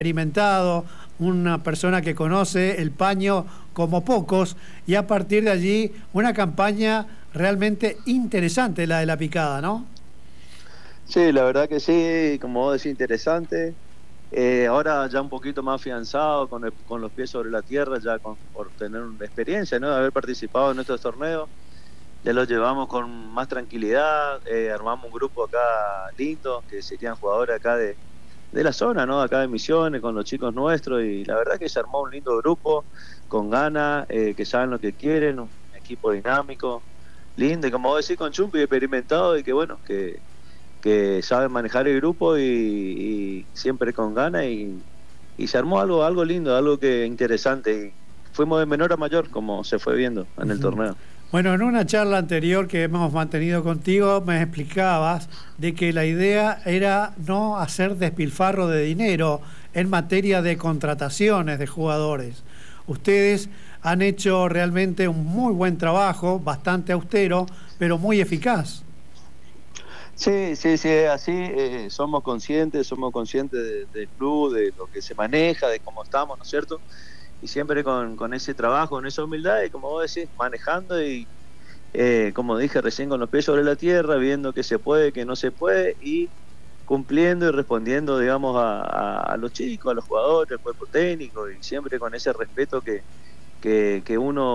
experimentado, una persona que conoce el paño como pocos, y a partir de allí una campaña realmente interesante, la de la picada, ¿no? Sí, la verdad que sí, como vos decís, interesante. Ahora ya un poquito más afianzado, con los pies sobre la tierra, ya por tener una experiencia, ¿no? De haber participado en estos torneos, ya lo llevamos con más tranquilidad. Armamos un grupo acá lindo, que serían jugadores acá de la zona, ¿no? Acá de Misiones, con los chicos nuestros, y la verdad que se armó un lindo grupo, con ganas, que saben lo que quieren, un equipo dinámico, lindo, y como vos decís, con Chumpi experimentado, y que bueno, que saben manejar el grupo y siempre con ganas, y se armó algo lindo, algo que interesante, y fuimos de menor a mayor, como se fue viendo en el torneo. Bueno, en una charla anterior que hemos mantenido contigo, me explicabas de que la idea era no hacer despilfarro de dinero en materia de contrataciones de jugadores. Ustedes han hecho realmente un muy buen trabajo, bastante austero, pero muy eficaz. Sí, sí, sí, es así. Somos conscientes del club, de lo que se maneja, de cómo estamos, ¿no es cierto? Y siempre con ese trabajo, con esa humildad, y como vos decís, manejando, y como dije recién, con los pies sobre la tierra, viendo que se puede, que no se puede, y cumpliendo y respondiendo, digamos, a los chicos, a los jugadores, al cuerpo técnico, y siempre con ese respeto que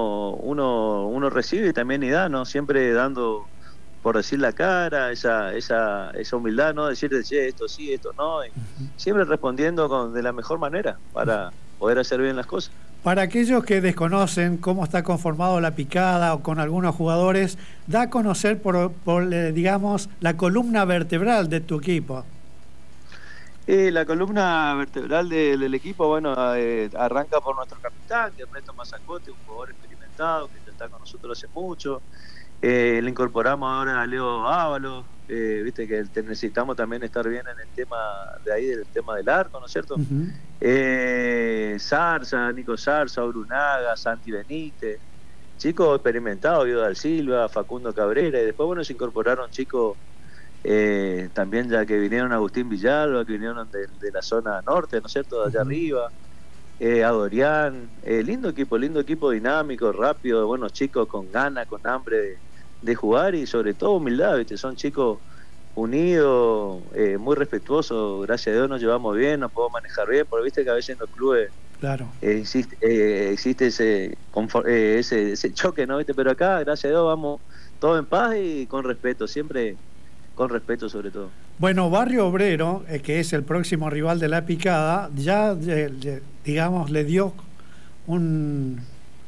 uno recibe y también y da, ¿no? Siempre dando, por decir la cara, esa humildad, ¿no? Decirte, che, esto sí, esto no, y siempre respondiendo de la mejor manera para poder hacer bien las cosas. Para aquellos que desconocen cómo está conformado la picada o con algunos jugadores, da a conocer digamos, la columna vertebral de tu equipo. La columna vertebral del equipo, bueno, arranca por nuestro capitán, que es Ernesto Mazacote, un jugador experimentado que ya está con nosotros hace mucho. Le incorporamos ahora a Leo Ábalos, viste que necesitamos también estar bien en el tema de ahí, del tema del arco, ¿no es cierto? Zarza, Nico Zarza, Brunaga, Santi Benítez, chicos experimentados, Vidal Silva, Facundo Cabrera, y después, bueno, se incorporaron chicos también, ya que vinieron Agustín Villalba, que vinieron de la zona norte, ¿no es cierto?, de allá arriba. A Dorian, lindo equipo dinámico, rápido, buenos chicos con ganas, con hambre de jugar, y sobre todo humildad, ¿viste? Son chicos unidos, muy respetuosos, gracias a Dios nos llevamos bien, nos podemos manejar bien, porque viste que a veces en los clubes claro. Existe ese choque, ¿no? ¿Viste? Pero acá, gracias a Dios, vamos todos en paz y con respeto, siempre con respeto sobre todo. Bueno, Barrio Obrero, que es el próximo rival de la picada, ya, digamos, le dio una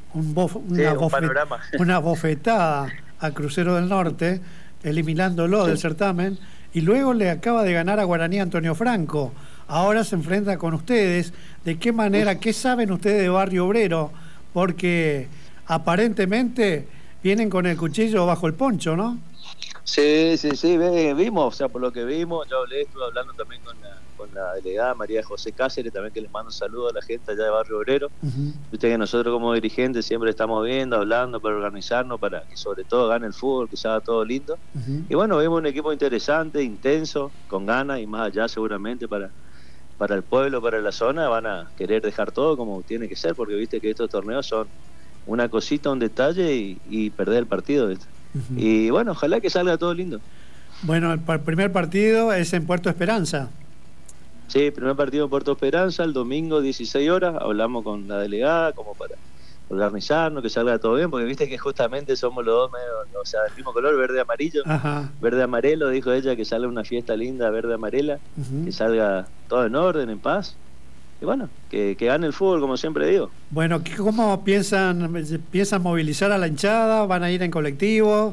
bofetada a Crucero del Norte, eliminándolo del certamen, y luego le acaba de ganar a Guaraní Antonio Franco. Ahora se enfrenta con ustedes. ¿De qué manera, qué saben ustedes de Barrio Obrero? Porque aparentemente vienen con el cuchillo bajo el poncho, ¿no? Sí, vimos, o sea, por lo que vimos, yo estuve hablando también con la delegada María José Cáceres, también, que les mando un saludo a la gente allá de Barrio Obrero. Viste que nosotros como dirigentes siempre estamos viendo, hablando para organizarnos, para que sobre todo gane el fútbol, que sea todo lindo. Y bueno, vimos un equipo interesante, intenso, con ganas, y más allá seguramente para el pueblo, para la zona, van a querer dejar todo como tiene que ser, porque viste que estos torneos son una cosita, un detalle, y perder el partido, ¿viste? Y bueno, ojalá que salga todo lindo. Bueno, el primer partido es en Puerto Esperanza. Sí, primer partido en Puerto Esperanza, el domingo 16 horas, hablamos con la delegada como para organizarnos, que salga todo bien, porque viste que justamente somos los dos medio, o sea, del mismo color, verde-amarillo. Verde-amarelo, dijo ella, que salga una fiesta linda, verde-amarela, que salga todo en orden, en paz. Y bueno, que gane el fútbol, como siempre digo. Bueno, ¿cómo piensan movilizar a la hinchada? ¿Van a ir en colectivo?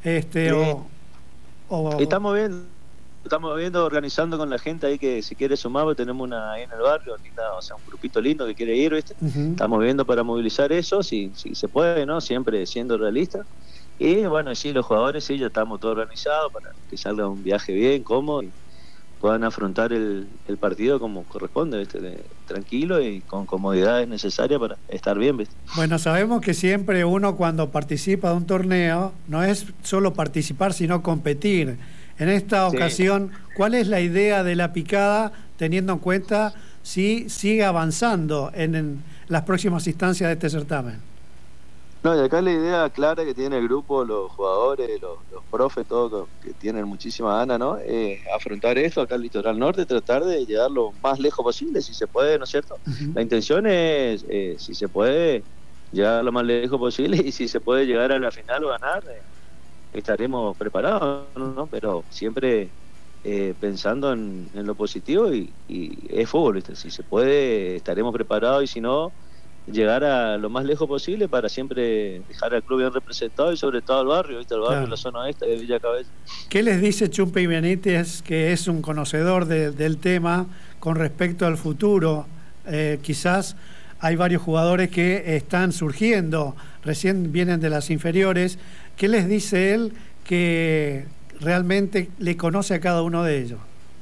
Estamos viendo, organizando con la gente ahí que si quiere sumar, pues tenemos ahí en el barrio, linda, o sea, un grupito lindo que quiere ir, ¿viste? Estamos viendo para movilizar eso, si se puede, ¿no? Siempre siendo realistas. Y bueno, sí, los jugadores, sí, ya estamos todo organizados para que salga un viaje bien, cómodo, y puedan afrontar el partido como corresponde, ¿viste? Tranquilo y con comodidades necesarias para estar bien, ¿viste? Bueno, sabemos que siempre uno, cuando participa de un torneo, no es solo participar, sino competir. En esta ocasión, ¿cuál es la idea de la picada, teniendo en cuenta si sigue avanzando en las próximas instancias de este certamen. No, y acá la idea clara que tiene el grupo, los jugadores, los profes, todos que tienen muchísima ganas, ¿no? Afrontar esto acá al Litoral Norte, tratar de llegar lo más lejos posible, si se puede, ¿no es cierto? La intención es, si se puede, llegar lo más lejos posible, y si se puede llegar a la final o ganar, estaremos preparados, ¿no? Pero siempre pensando en lo positivo, y es fútbol, ¿viste? Si se puede, estaremos preparados, y si no, llegar a lo más lejos posible para siempre dejar al club bien representado, y sobre todo al barrio, ¿viste? El barrio, claro. La zona esta de Villa Cabeza. ¿Qué les dice Chumpi Benítez, que es un conocedor del tema, con respecto al futuro? Quizás hay varios jugadores que están surgiendo, recién vienen de las inferiores. ¿Qué les dice él que realmente le conoce a cada uno de ellos?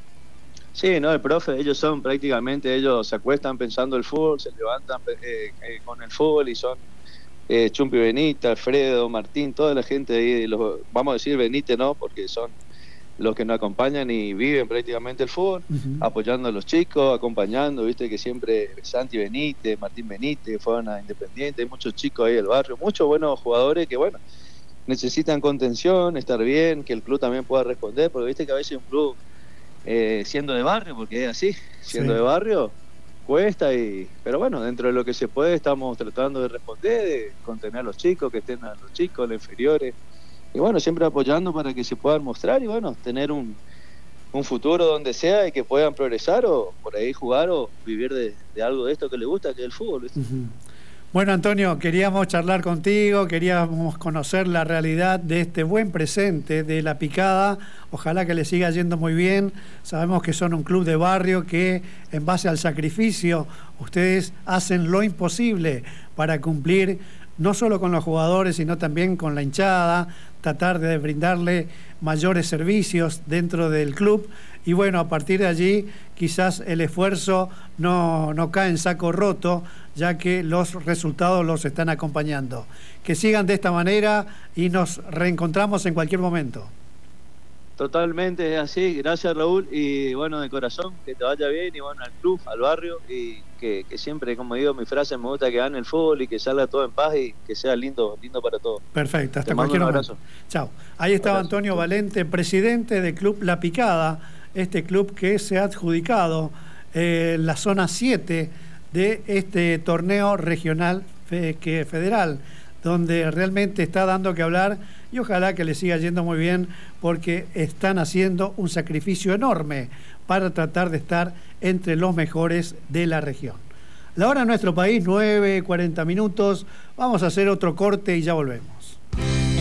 Sí, no, el profe, ellos se acuestan pensando el fútbol, se levantan con el fútbol, y son Chumpi Benítez, Alfredo, Martín, toda la gente ahí, vamos a decir Benítez, ¿no? Porque son los que nos acompañan y viven prácticamente el fútbol, apoyando a los chicos, acompañando, viste que siempre Santi Benítez, Martín Benítez, fueron a Independiente, hay muchos chicos ahí del barrio, muchos buenos jugadores que, bueno, necesitan contención, estar bien, que el club también pueda responder, porque viste que a veces un club, siendo de barrio, porque es así, siendo de barrio, cuesta, pero bueno, dentro de lo que se puede estamos tratando de responder, de contener a los chicos, que estén a los chicos, los inferiores, y bueno, siempre apoyando para que se puedan mostrar, y bueno, tener un futuro donde sea, y que puedan progresar, o por ahí jugar, o vivir de algo de esto que les gusta, que es el fútbol, ¿viste? Bueno, Antonio, queríamos charlar contigo, queríamos conocer la realidad de este buen presente de La Picada. Ojalá que le siga yendo muy bien. Sabemos que son un club de barrio que, en base al sacrificio, ustedes hacen lo imposible para cumplir no solo con los jugadores, sino también con la hinchada, tratar de brindarle mayores servicios dentro del club. Y bueno, a partir de allí quizás el esfuerzo no cae en saco roto, ya que los resultados los están acompañando. Que sigan de esta manera y nos reencontramos en cualquier momento. Totalmente, es así. Gracias, Raúl, y bueno, de corazón, que te vaya bien, y bueno, al club, al barrio, y que siempre, como digo, mi frase, me gusta que gane el fútbol y que salga todo en paz y que sea lindo para todos. Perfecto, hasta cualquier momento. Chao. Ahí estaba Antonio Valente, presidente del Club La Picada, este club que se ha adjudicado la zona 7 de este torneo regional federal, donde realmente está dando que hablar, y ojalá que le siga yendo muy bien, porque están haciendo un sacrificio enorme para tratar de estar entre los mejores de la región. La hora en nuestro país, 9:40. Vamos a hacer otro corte y ya volvemos.